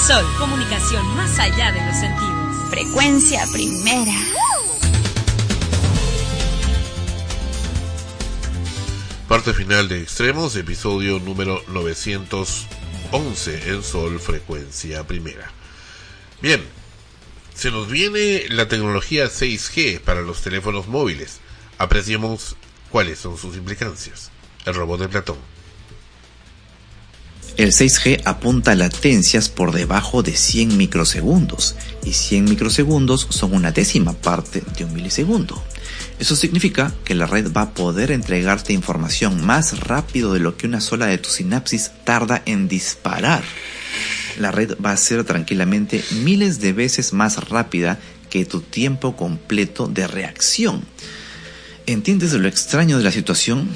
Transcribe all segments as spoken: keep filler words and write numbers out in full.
Sol, comunicación más allá de los sentidos. Frecuencia primera. Parte final de Extremos, episodio número novecientos once en Sol, frecuencia primera. Bien, se nos viene la tecnología seis G para los teléfonos móviles. Apreciemos cuáles son sus implicancias. El robot de Platón. El seis G apunta a latencias por debajo de cien microsegundos, y cien microsegundos son una décima parte de un milisegundo. Eso significa que la red va a poder entregarte información más rápido de lo que una sola de tus sinapsis tarda en disparar. La red va a ser tranquilamente miles de veces más rápida que tu tiempo completo de reacción. ¿Entiendes lo extraño de la situación?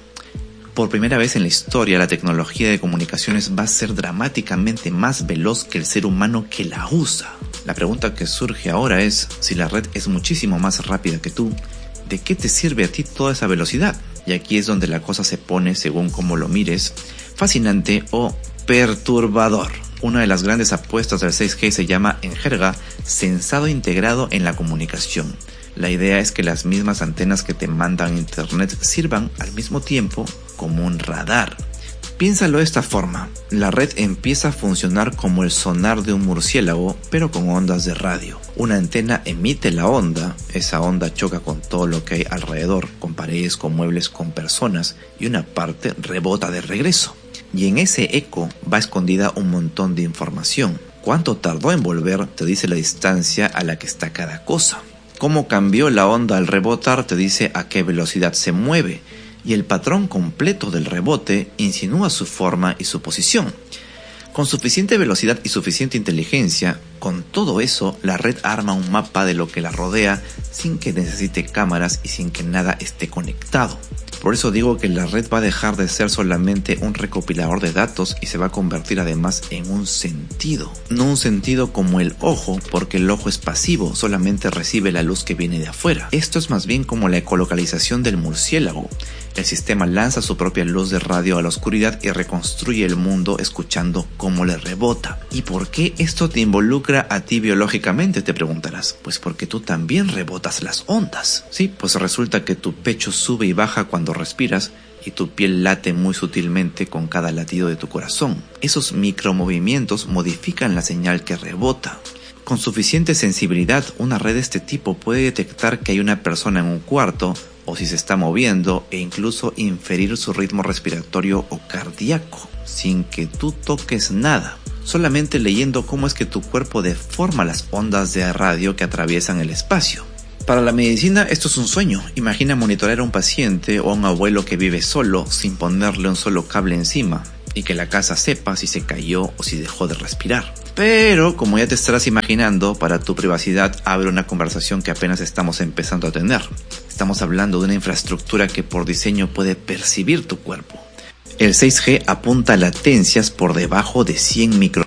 Por primera vez en la historia, la tecnología de comunicaciones va a ser dramáticamente más veloz que el ser humano que la usa. La pregunta que surge ahora es, si la red es muchísimo más rápida que tú, ¿de qué te sirve a ti toda esa velocidad? Y aquí es donde la cosa se pone, según cómo lo mires, fascinante o perturbador. Una de las grandes apuestas del seis G se llama, en jerga, sensado integrado en la comunicación. La idea es que las mismas antenas que te mandan internet sirvan al mismo tiempo como un radar. Piénsalo de esta forma: la red empieza a funcionar como el sonar de un murciélago, pero con ondas de radio. Una antena emite la onda, esa onda choca con todo lo que hay alrededor, con paredes, con muebles, con personas, y una parte rebota de regreso. Y en ese eco va escondida un montón de información. Cuánto tardó en volver te dice la distancia a la que está cada cosa. Cómo cambió la onda al rebotar te dice a qué velocidad se mueve, y el patrón completo del rebote insinúa su forma y su posición. Con suficiente velocidad y suficiente inteligencia, con todo eso, la red arma un mapa de lo que la rodea sin que necesite cámaras y sin que nada esté conectado. Por eso digo que la red va a dejar de ser solamente un recopilador de datos y se va a convertir además en un sentido. No un sentido como el ojo, porque el ojo es pasivo, solamente recibe la luz que viene de afuera. Esto es más bien como la ecolocalización del murciélago. El sistema lanza su propia luz de radio a la oscuridad y reconstruye el mundo escuchando cómo le rebota. ¿Y por qué esto te involucra a ti biológicamente?, te preguntarás. Pues porque tú también rebotas las ondas. Sí, pues resulta que tu pecho sube y baja cuando respiras y tu piel late muy sutilmente con cada latido de tu corazón. Esos micromovimientos modifican la señal que rebota. Con suficiente sensibilidad, una red de este tipo puede detectar que hay una persona en un cuarto, o si se está moviendo, e incluso inferir su ritmo respiratorio o cardíaco, sin que tú toques nada, solamente leyendo cómo es que tu cuerpo deforma las ondas de radio que atraviesan el espacio. Para la medicina esto es un sueño. Imagina monitorear a un paciente o a un abuelo que vive solo sin ponerle un solo cable encima, y que la casa sepa si se cayó o si dejó de respirar. Pero, como ya te estarás imaginando, para tu privacidad abre una conversación que apenas estamos empezando a tener. Estamos hablando de una infraestructura que por diseño puede percibir tu cuerpo. El seis G apunta a latencias por debajo de cien micro.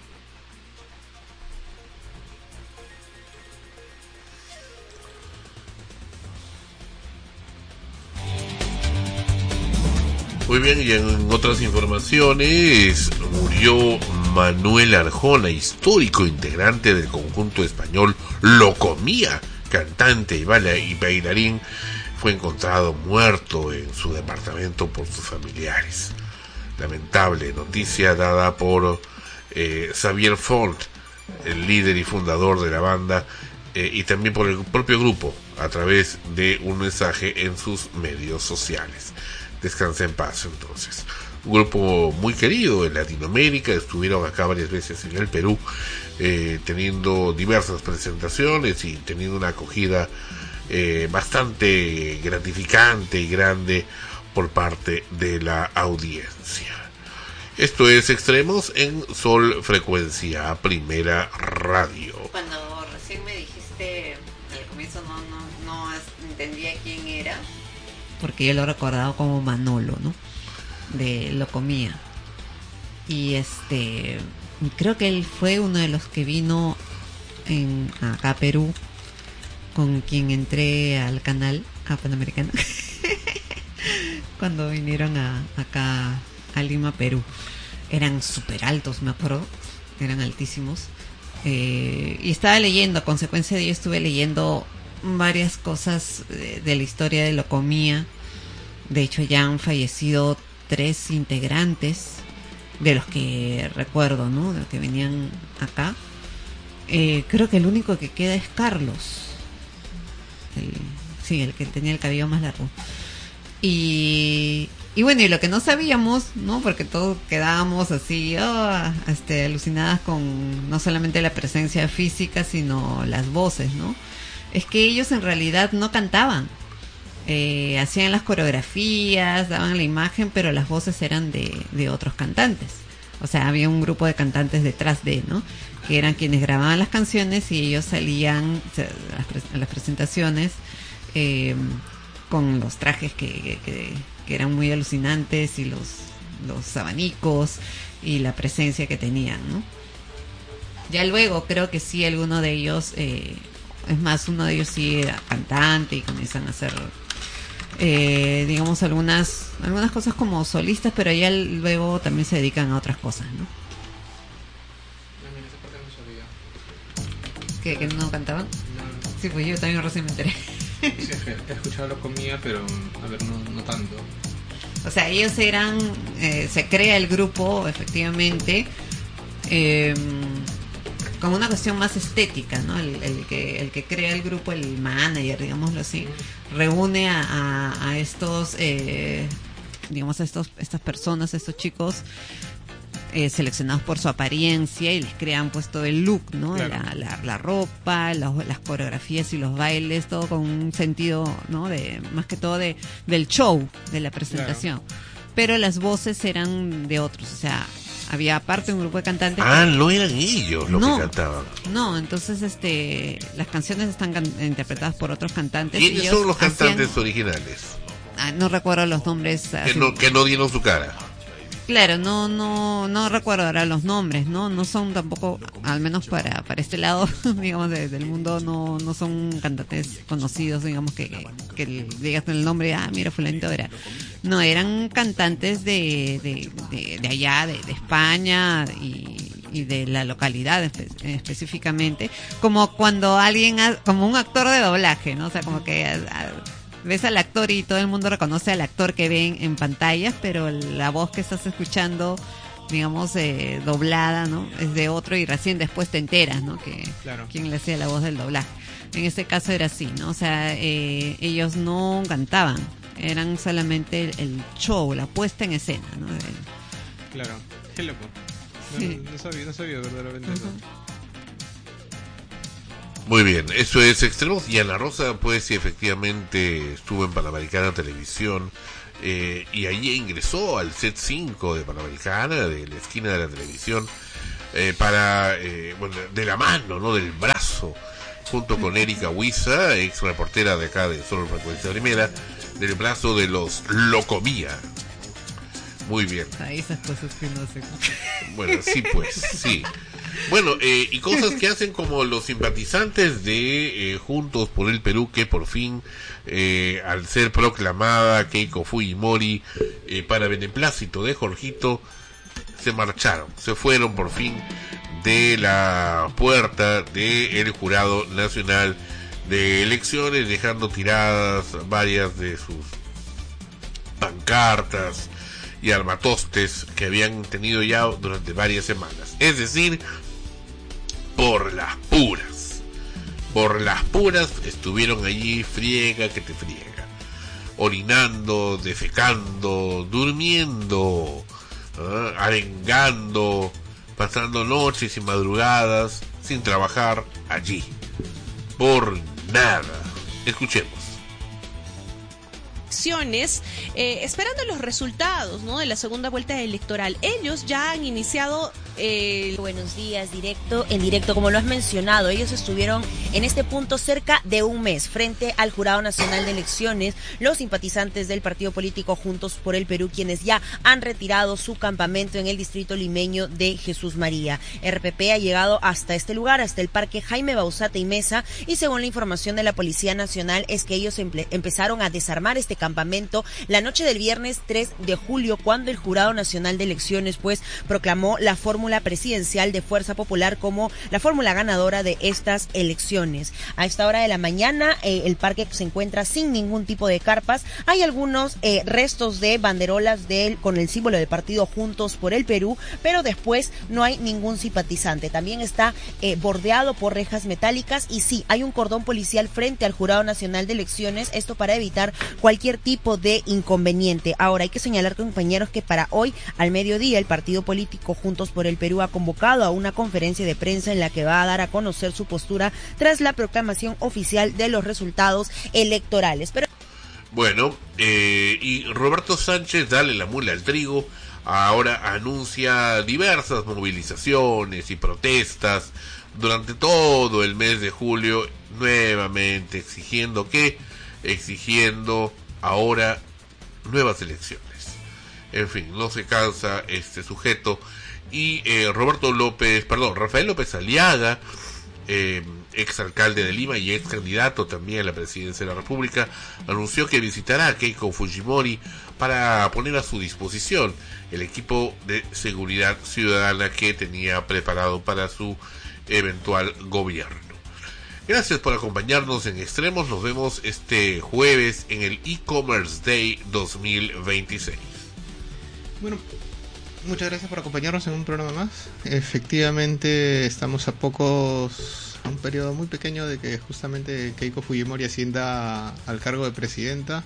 Muy bien, y en otras informaciones, murió Manuel Arjona, histórico integrante del conjunto español Locomía, cantante y bailarín. Fue encontrado muerto en su departamento por sus familiares. Lamentable noticia dada por eh, Xavier Fort, el líder y fundador de la banda, eh, y también por el propio grupo, a través de un mensaje en sus medios sociales. Descansa en paz, entonces. Un grupo muy querido en Latinoamérica, estuvieron acá varias veces en el Perú, eh, teniendo diversas presentaciones y teniendo una acogida eh, bastante gratificante y grande por parte de la audiencia. Esto es Extremos en Sol, frecuencia primera radio. Cuando recién me dijiste al comienzo no, no, no entendía quién era, porque yo lo he recordado como Manolo, ¿no? De Locomía. Y este, creo que él fue uno de los que vino en acá a Perú, con quien entré al canal a Panamericano cuando vinieron a, acá a Lima, Perú. Eran súper altos, me acuerdo, eran altísimos. Eh, y estaba leyendo, a consecuencia de ello estuve leyendo varias cosas de, de la historia de Locomía. De hecho ya han fallecido tres integrantes de los que recuerdo, ¿no? De los que venían acá. Eh, creo que el único que queda es Carlos. El, sí, el que tenía el cabello más largo. Y, y bueno, y lo que no sabíamos, ¿no? Porque todos quedábamos así, oh, este, alucinadas con no solamente la presencia física, sino las voces, ¿no? Es que ellos en realidad no cantaban. Eh, hacían las coreografías, daban la imagen, pero las voces eran de, de otros cantantes. O sea, había un grupo de cantantes detrás de, ¿no? Que eran quienes grababan las canciones y ellos salían a las, pre- a las presentaciones eh, con los trajes que, que, que eran muy alucinantes y los, los abanicos y la presencia que tenían, ¿no? Ya luego creo que sí, alguno de ellos, eh, es más, uno de ellos sí era cantante y comienzan a hacer... Eh, digamos algunas algunas cosas como solistas, pero ya luego también se dedican a otras cosas, ¿no? ¿Que, que no cantaban? No. Sí, pues yo también recién me enteré. Sí, he escuchado Locomía, pero a ver, no, no tanto. O sea, ellos eran, eh, se crea el grupo, efectivamente, eh, como una cuestión más estética, ¿no? El, el que el que crea el grupo, el manager, digámoslo así, reúne a, a, a estos, eh, digamos, a estos, estas personas, estos chicos eh, seleccionados por su apariencia y les crean pues todo el look, ¿no? Claro. La, la, la ropa, los, las coreografías y los bailes, todo con un sentido, ¿no? De más que todo de del show, de la presentación. Claro. Pero las voces eran de otros, o sea, había aparte un grupo de cantantes. Ah, que... no eran ellos los no, que cantaban. No, entonces este las canciones están can- interpretadas por otros cantantes. ¿Quiénes son los cantantes hacían... originales? Ah, no recuerdo los nombres. Que así... no, que no dieron su cara. Claro, no, no, no recuerdo ahora los nombres, ¿no? No son tampoco, al menos para, para este lado, digamos, de, del mundo, no, no son cantantes conocidos, digamos, que, que, que digas el nombre y, ah, mira, fulanito era. No, eran cantantes de, de, de, de allá, de, de España y, y de la localidad espe- específicamente, como cuando alguien, ha, como un actor de doblaje, ¿no? O sea, como que... A, a, ves al actor y todo el mundo reconoce al actor que ven en pantallas, pero la voz que estás escuchando, digamos, eh, doblada, ¿no? Es de otro y recién después te enteras, ¿no? Que claro. Quién le hacía la voz del doblaje. En este caso era así, ¿no? O sea, eh, ellos no cantaban, eran solamente el, el show, la puesta en escena, ¿no? El... Claro, qué loco. No, sí. no, no sabía, no sabía verdaderamente uh-huh. eso. Muy bien, eso es Extremos. Y Ana Rosa, pues sí, efectivamente estuvo en Panamericana Televisión eh, y allí ingresó al set cinco de Panamericana, de la esquina de la televisión, eh, para, eh, bueno, de la mano, ¿no? Del brazo, junto con Erika Huiza, ex reportera de acá de Solo Frecuencia Primera, del brazo de los Locomía. Muy bien. Hay esas cosas que no sé. Bueno, sí, pues, sí. Bueno, eh, y cosas que hacen como los simpatizantes de eh, Juntos por el Perú, que por fin, eh, al ser proclamada Keiko Fujimori eh, para beneplácito de Jorgito, se marcharon, se fueron por fin de la puerta del Jurado Nacional de Elecciones, dejando tiradas varias de sus pancartas y armatostes que habían tenido ya durante varias semanas. Es decir, por las puras. Por las puras estuvieron allí, friega que te friega. Orinando, defecando, durmiendo, ¿eh? arengando, pasando noches y madrugadas sin trabajar allí. Por nada. Escuchemos. Eh, esperando los resultados, ¿no? De la segunda vuelta electoral. Ellos ya han iniciado eh... Buenos días, directo, en directo, como lo has mencionado, ellos estuvieron en este punto cerca de un mes frente al Jurado Nacional de Elecciones, los simpatizantes del partido político Juntos por el Perú, quienes ya han retirado su campamento en el distrito limeño de Jesús María. R P P ha llegado hasta este lugar, hasta el Parque Jaime Bauzate y Mesa, y según la información de la Policía Nacional es que ellos empe- empezaron a desarmar este campamento la noche del viernes tres de julio, cuando el Jurado Nacional de Elecciones pues proclamó la fórmula fórmula presidencial de Fuerza Popular como la fórmula ganadora de estas elecciones. A esta hora de la mañana eh, el parque se encuentra sin ningún tipo de carpas. Hay algunos eh, restos de banderolas de él con el símbolo del partido Juntos por el Perú, pero después no hay ningún simpatizante. También está eh, bordeado por rejas metálicas y sí, hay un cordón policial frente al Jurado Nacional de Elecciones, esto para evitar cualquier tipo de inconveniente. Ahora hay que señalar, compañeros, que para hoy al mediodía el partido político Juntos por el Perú ha convocado a una conferencia de prensa en la que va a dar a conocer su postura tras la proclamación oficial de los resultados electorales. Pero bueno, eh, y Roberto Sánchez, dale la mula al trigo, ahora anuncia diversas movilizaciones y protestas durante todo el mes de julio, nuevamente exigiendo que, exigiendo ahora nuevas elecciones. En fin, no se cansa este sujeto. Y eh, Roberto López, perdón, Rafael López Aliaga, eh, exalcalde de Lima y ex candidato también a la presidencia de la República, anunció que visitará a Keiko Fujimori para poner a su disposición el equipo de seguridad ciudadana que tenía preparado para su eventual gobierno. Gracias por acompañarnos en Extremos. Nos vemos este jueves en el E-Commerce Day dos mil veintiséis. Bueno, muchas gracias por acompañarnos en un programa más. Efectivamente, estamos a pocos, a un periodo muy pequeño de que justamente Keiko Fujimori ascienda al cargo de presidenta.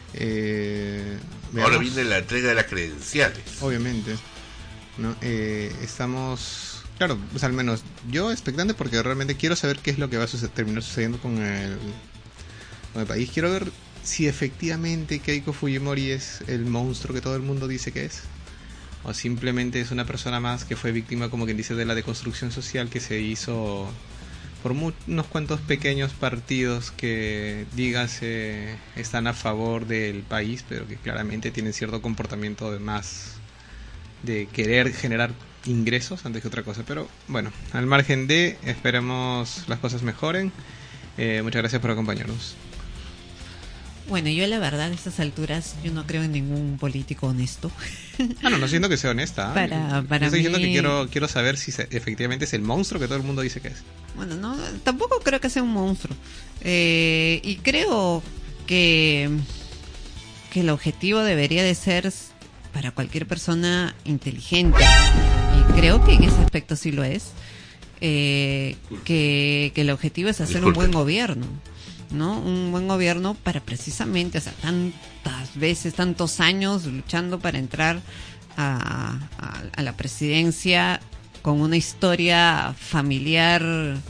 Eh, Ahora viene la entrega de las credenciales. Obviamente, ¿no? Eh, estamos, claro, pues al menos yo expectante porque realmente quiero saber qué es lo que va a suceder, terminar sucediendo con el, con el país. Quiero ver si efectivamente Keiko Fujimori es el monstruo que todo el mundo dice que es, o simplemente es una persona más que fue víctima, como quien dice, de la deconstrucción social que se hizo por mu- unos cuantos pequeños partidos que, dígase, están a favor del país, pero que claramente tienen cierto comportamiento de más de querer generar ingresos antes que otra cosa. Pero bueno, al margen de, esperemos las cosas mejoren. Eh, muchas gracias por acompañarnos. Bueno, yo la verdad a estas alturas yo no creo en ningún político honesto. Ah, no, no siento que sea honesta. ¿eh? Para, para Estoy mí... diciendo que quiero quiero saber si se, efectivamente es el monstruo que todo el mundo dice que es. Bueno, no, tampoco creo que sea un monstruo. Eh, y creo que, que el objetivo debería de ser para cualquier persona inteligente. Y creo que en ese aspecto sí lo es. Eh, que, que el objetivo es hacer Disculpe. un buen gobierno. ¿No? Un buen gobierno para precisamente, o sea, tantas veces, tantos años luchando para entrar a, a, a la presidencia con una historia familiar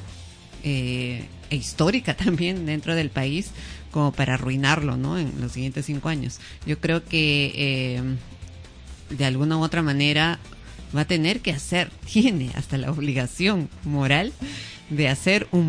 eh, e histórica también dentro del país, como para arruinarlo, ¿no? En los siguientes cinco años. Yo creo que eh, de alguna u otra manera va a tener que hacer, tiene hasta la obligación moral de hacer un